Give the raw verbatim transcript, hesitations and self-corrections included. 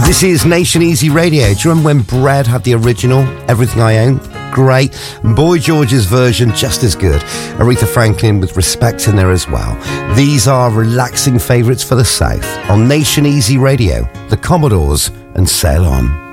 This is Nation Easy Radio. Do you remember when Bread had the original Everything I Own? Great. Boy George's version, just as good. Aretha Franklin with Respect in there as well. These are relaxing favourites for the South on Nation Easy Radio. The Commodores and Sail On.